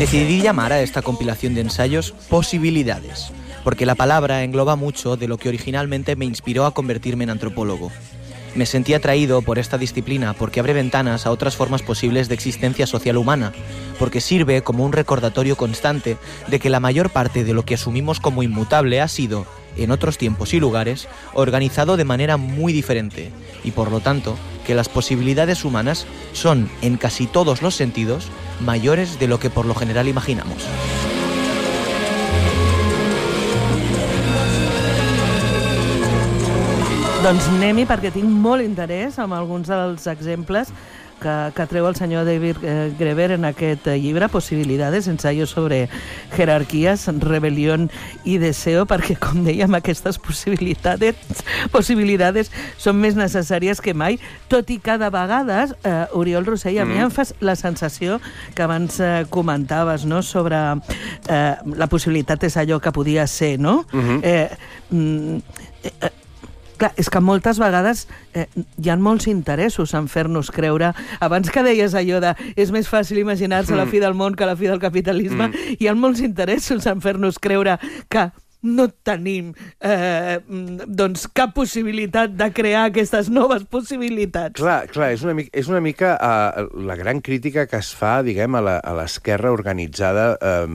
Decidí llamar a esta compilación de ensayos Posibilidades, porque la palabra engloba mucho de lo que originalmente me inspiró a convertirme en antropólogo. Me sentí atraído por esta disciplina porque abre ventanas a otras formas posibles de existencia social humana, porque sirve como un recordatorio constante de que la mayor parte de lo que asumimos como inmutable ha sido, en otros tiempos y lugares, organizado de manera muy diferente, y por lo tanto, que las posibilidades humanas son, en casi todos los sentidos, mayores de lo que por lo general imaginamos. Doncs anem-hi, perquè tinc molt interès amb alguns dels exemples que treu el senyor David Graeber en aquest llibre, Posibilidades, ensayos sobre jerarquías, rebelión y deseo, perquè, com dèiem, aquestes possibilitats són més necessàries que mai, tot i que de vegades, Oriol Rosell, a mi em fas la sensació que abans comentaves, no?, sobre la possibilitat és allò que podia ser, no? Clar, és que moltes vegades hi ha molts interessos en fer-nos creure. Abans que deies allò de és més fàcil imaginar-se la fi del món que la fi del capitalisme, hi ha molts interessos en fer-nos creure que no tenim doncs cap possibilitat de crear aquestes noves possibilitats. Clar, és una mica la gran crítica que es fa, diguem, a l'esquerra organitzada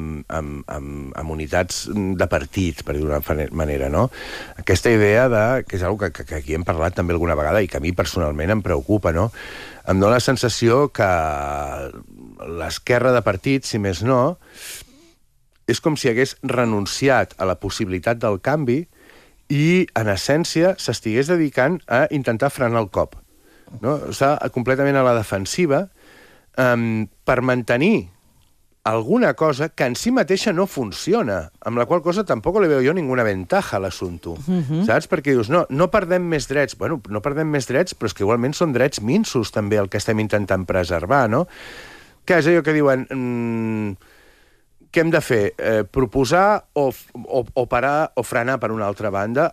amb unitats de partits, per dir-ho d'una manera, no? Aquesta idea que és una que aquí hem parlat també alguna vegada i que a mi personalment em preocupa, no? Em dóna la sensació que l'esquerra de partits, si més no, és com si hagués renunciat a la possibilitat del canvi i, en essència, s'estigués dedicant a intentar frenar el cop. No? Està completament a la defensiva per mantenir alguna cosa que en si mateixa no funciona, amb la qual cosa tampoc li veu jo ninguna ventaja a l'assumpte. Saps? Perquè dius, no perdem més drets. Bueno, no perdem més drets, però és que igualment són drets minsos, també, el que estem intentant preservar, no? Què és allò que diuen... Què hem de fer? Proposar o parar o frenar, per una altra banda,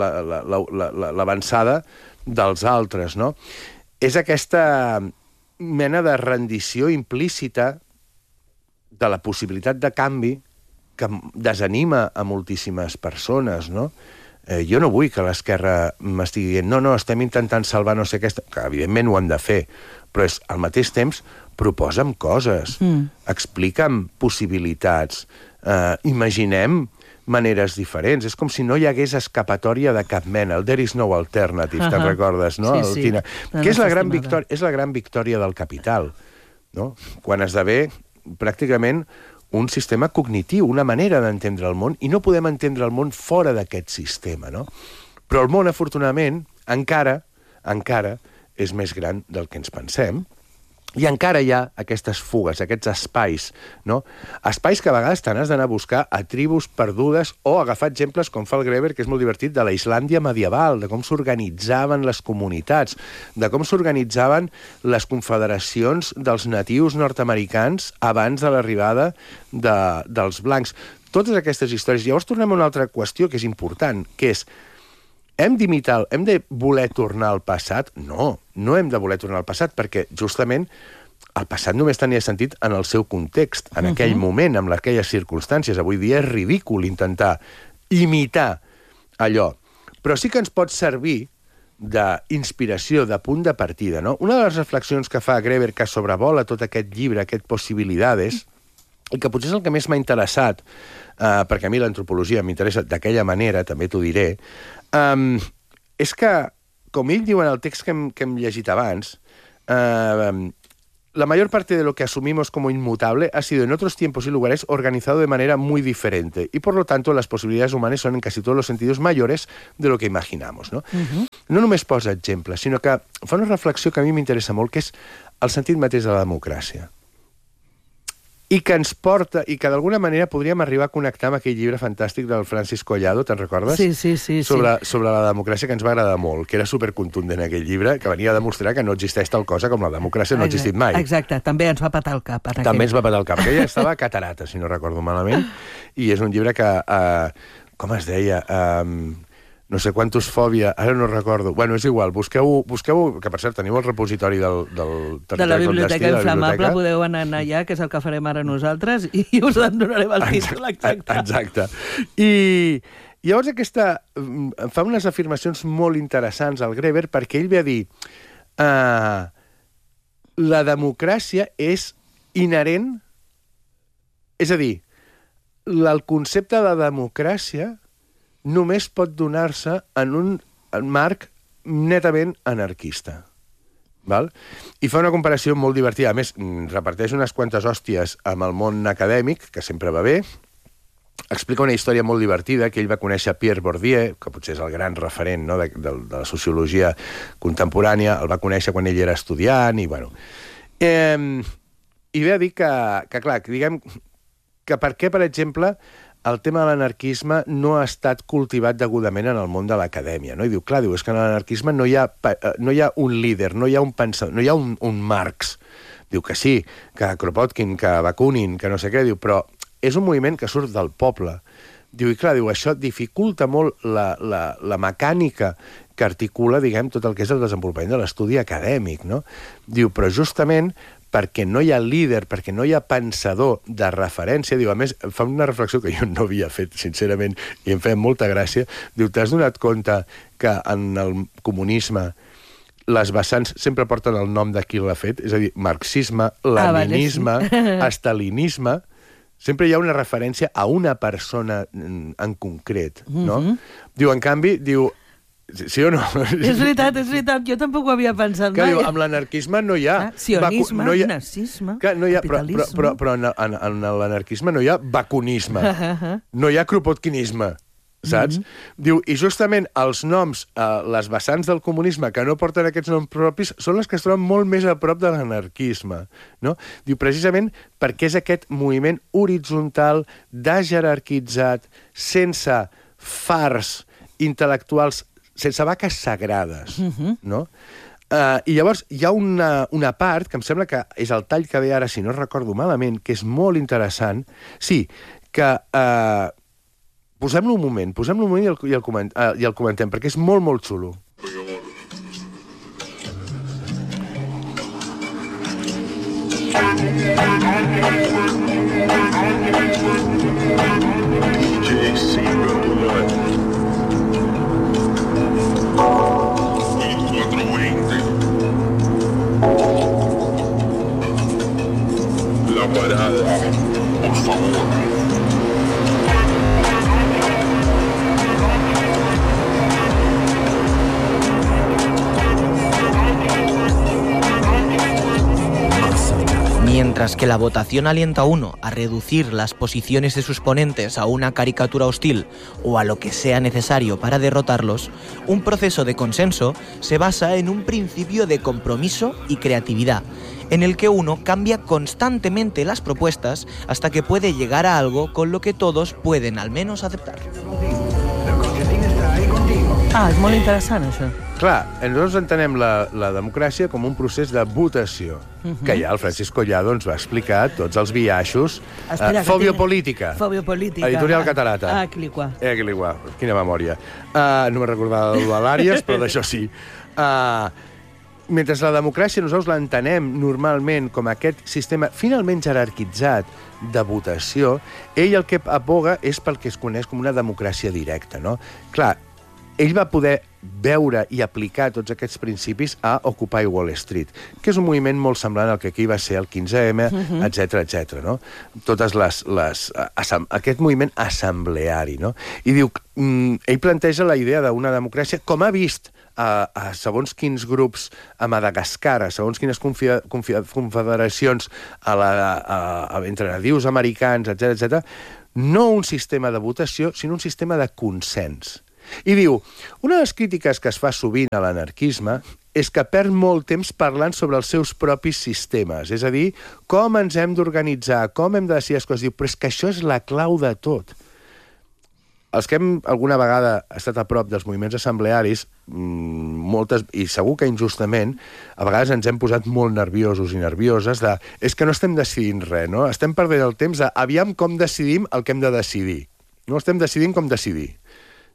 l'avançada dels altres, no? És aquesta mena de rendició implícita de la possibilitat de canvi que desanima a moltíssimes persones, no? Jo no vull que l'esquerra m'estigui dient no, estem intentant salvar no sé què... Que evidentment ho hem de fer, però és, al mateix temps, proposa'm coses, explica'm possibilitats, imaginem maneres diferents. És com si no hi hagués escapatòria de cap mena. El There is no alternative, te'n recordes, no? Sí. Que és la gran victòria del capital, no? Quan esdevé pràcticament un sistema cognitiu, una manera d'entendre el món, i no podem entendre el món fora d'aquest sistema, no? Però el món, afortunadament, encara és més gran del que ens pensem, i encara hi ha aquestes fugues, aquests espais, no? Espais que a vegades te n'has d'anar a buscar a tribus perdudes o agafar exemples, com fa el Graeber, que és molt divertit, de la Islàndia medieval, de com s'organitzaven les comunitats, de com s'organitzaven les confederacions dels natius nord-americans abans de l'arribada dels blancs. Totes aquestes històries. Llavors tornem a una altra qüestió que és important, que és hem de voler tornar al passat? No hem de voler tornar al passat, perquè justament el passat només tenia sentit en el seu context, en aquell moment, amb aquelles circumstàncies. Avui dia és ridícul intentar imitar allò. Però sí que ens pot servir d'inspiració, de punt de partida, no? Una de les reflexions que fa Graeber, que sobrevola tot aquest llibre, aquest Possibilidades, i que potser és el que més m'ha interessat, perquè a mi l'antropologia m'interessa d'aquella manera, també t'ho diré, és que, com ell diu en el text que hem llegit abans, la mayor parte de lo que asumimos como inmutable ha sido en otros tiempos y lugares organizado de manera muy diferente y por lo tanto las posibilidades humanas son en casi todos los sentidos mayores de lo que imaginamos, no? No només posa exemples, sinó que fa una reflexió que a mi m'interessa molt, que és el sentit mateix de la democràcia. I que ens porta, i que d'alguna manera podríem arribar a connectar amb aquell llibre fantàstic del Francis Collado, te'n recordes? Sí. Sobre la democràcia, que ens va agradar molt, que era supercontundent aquell llibre, que venia a demostrar que no existeix tal cosa com la democràcia, no ha existit mai. Exacte, també ens va patar el cap. També ens va patar el cap, que ella estava a Catarata, si no recordo malament, i és un llibre que, com es deia, no sé quantos fòbia, ara no recordo. Bueno, és igual, busqueu, que per cert teniu el repositori del de la Biblioteca Inflamable, podeu anar allà, que és el que farem ara nosaltres, i us en donarem el títol exacte. Exacte. I llavors fa unes afirmacions molt interessants al Greber, perquè ell ve a dir la democràcia és inherent, és a dir, el concepte de democràcia només pot donar-se en un marc netament anarquista. Val? I fa una comparació molt divertida. A més, reparteix unes quantes hòsties amb el món acadèmic, que sempre va bé. Explica una història molt divertida, que ell va conèixer Pierre Bourdieu, que potser és el gran referent, no, de la sociologia contemporània, el va conèixer quan ell era estudiant, i bueno. I ve a dir que clar, diguem que per què, per exemple, el tema de l'anarquisme no ha estat cultivat degudament en el món de l'acadèmia, no? I diu, clar, és que en l'anarquisme no hi ha un líder, no hi ha un pensador, no hi ha un Marx. Diu que sí, que Kropotkin, que Bakunin, que no sé què, diu, però és un moviment que surt del poble. Diu, i clar, això dificulta molt la mecànica que articula, diguem, tot el que és el desenvolupament de l'estudi acadèmic, no? Diu, però justament perquè no hi ha líder, perquè no hi ha pensador de referència, diu, a més, fa una reflexió que jo no havia fet, sincerament, i em feia molta gràcia, diu, t'has donat compte que en el comunisme les vessants sempre porten el nom de qui l'ha fet, és a dir, marxisme, leninisme, estalinisme, sempre hi ha una referència a una persona en concret, no? Diu, en canvi, diu, sí o no? És veritat, jo tampoc ho havia pensat mai. Diu, amb l'anarquisme no hi ha... Sionisme, nazisme, capitalisme... Però en l'anarquisme no hi ha bakunisme, no hi ha kropotkinisme, saps? Diu, i justament els noms, les vessants del comunisme que no porten aquests noms propis, són les que es troben molt més a prop de l'anarquisme, no? Diu, precisament perquè és aquest moviment horitzontal, dejerarquitzat, sense fars intel·lectuals, sense vaques sagrades, no? I llavors hi ha una part, que em sembla que és el tall que ve ara, si no recordo malament, que és molt interessant, sí, que... Posem-lo un moment i el comentem, perquè és molt, molt xulo. La parada, por favor. Mientras que la votación alienta a uno a reducir las posiciones de sus ponentes a una caricatura hostil o a lo que sea necesario para derrotarlos, un proceso de consenso se basa en un principio de compromiso y creatividad, en el que uno cambia constantemente las propuestas hasta que puede llegar a algo con lo que todos pueden al menos aceptar. És molt interessant, això. Clar, nosaltres entenem la democràcia com un procés de votació, que ja el Francisco Collado ens va explicar tots els biaixos. Fòbia política. Editorial Catarata. Quiliquà. Quina memòria. No me'n recordava de l'Àries, però d'això sí. Mentre la democràcia nosaltres l'entenem normalment com aquest sistema finalment jerarquitzat de votació, ell el que aboga és pel que es coneix com una democràcia directa, no? Clar, ell va poder veure i aplicar tots aquests principis a Occupy Wall Street, que és un moviment molt semblant al que aquí va ser el 15M, etc., no? Aquest moviment assembleari, no? I diu, ell planteja la idea d'una democràcia com ha vist a segons quins grups a Madagascar, a segons quines confederacions entre nadius americans, etc., no un sistema de votació, sinó un sistema de consens. I diu, una de les crítiques que es fa sovint a l'anarquisme és que perd molt temps parlant sobre els seus propis sistemes, és a dir, com ens hem d'organitzar, com hem de decidir les coses. Diu, però és que això és la clau de tot. Els que hem alguna vegada estat a prop dels moviments assemblearis, i segur que injustament, a vegades ens hem posat molt nerviosos i nervioses de és que no estem decidint res, no? Estem perdent el temps de aviam com decidim el que hem de decidir. No estem decidint com decidir.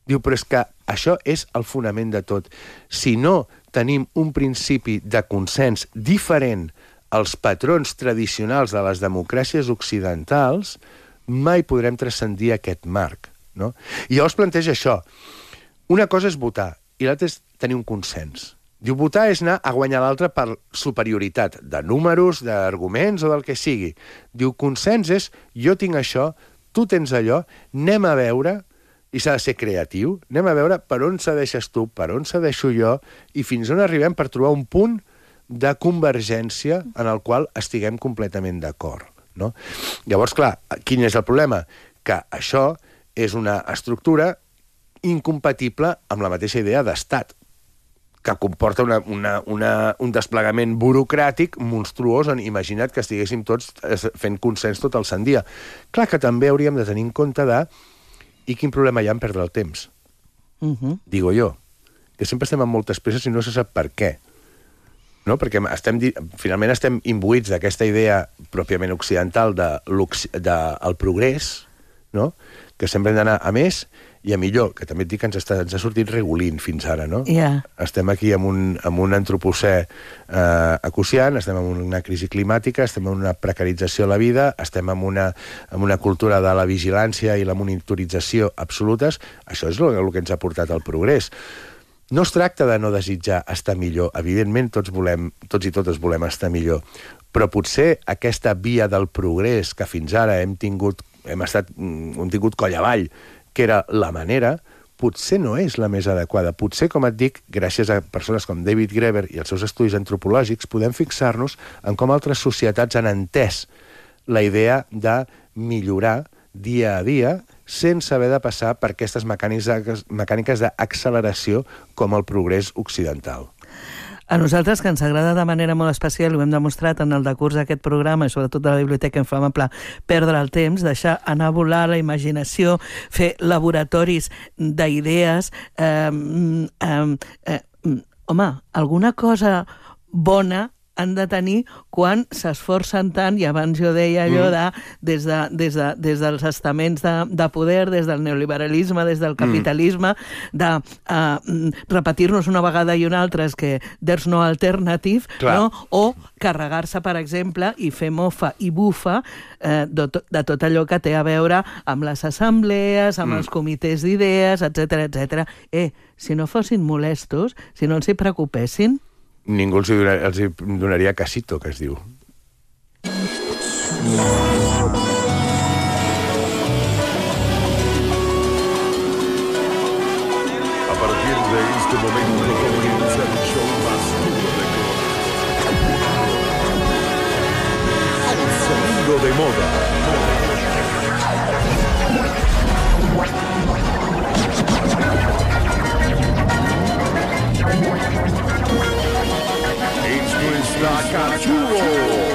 Diu, però és que això és el fonament de tot. Si no tenim un principi de consens diferent als patrons tradicionals de les democràcies occidentals, mai podrem transcendir aquest marc. No? I llavors planteja això. Una cosa és votar i l'altra és tenir un consens. Diu, votar és anar a guanyar l'altre per superioritat de números, d'arguments o del que sigui. Diu, consens és, jo tinc això, tu tens allò, anem a veure, i s'ha de ser creatiu, anem a veure per on cedeixes tu, per on cedeixo jo, i fins on arribem per trobar un punt de convergència en el qual estiguem completament d'acord. No? Llavors, clar, quin és el problema? Que això és una estructura incompatible amb la mateixa idea d'estat, que comporta un desplegament burocràtic monstruós on imagina't que estiguéssim tots fent consens tot el sant dia. Clar que també hauríem de tenir en compte i quin problema hi ha en perdre el temps. Digo jo, que sempre estem amb moltes presses i no se sap per què. No? Perquè finalment estem imbuïts d'aquesta idea pròpiament occidental del progrés, no? Que sempre hem d'anar a més i a millor, que també et dic que ens ha sortit regulint fins ara, no? Yeah. Estem aquí amb un antropocè acuciant, estem en una crisi climàtica, estem en una precarització de la vida, estem en una cultura de la vigilància i la monitorització absolutes. Això és el que ens ha portat al progrés. No es tracta de no desitjar estar millor. Evidentment, tots i totes volem estar millor. Però potser aquesta via del progrés que fins ara hem tingut coll avall, que era la manera, potser no és la més adequada. Potser, com et dic, gràcies a persones com David Graeber i els seus estudis antropològics, podem fixar-nos en com altres societats han entès la idea de millorar dia a dia sense haver de passar per aquestes mecàniques d'acceleració com el progrés occidental. A nosaltres, que ens agrada de manera molt especial, ho hem demostrat en el decurs d'aquest programa i sobretot de la Biblioteca Inflamable, perdre el temps, deixar anar a volar la imaginació, fer laboratoris d'idees. Home, alguna cosa bona han de tenir quan s'esforcen tant, i abans jo deia allò des dels estaments de poder, des del neoliberalisme, des del capitalisme, de repetir-nos una vegada i una altra és que there's no alternative, no? O carregar-se, per exemple, i fer mofa i bufa de tot allò que té a veure amb les assemblees, amb els comitès d'idees, etc. Si no fossin molestos, si no els hi preocupessin, ningú els hi donaria casito, que es diu. A partir de este momento comienza el show más duro de Colombia. El sonido de moda. La Cachuo.